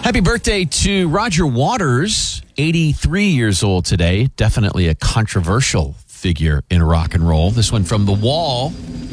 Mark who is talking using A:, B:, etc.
A: Happy birthday to Roger Waters, 83 years old today. Definitely a controversial figure in rock and roll. This one from The Wall.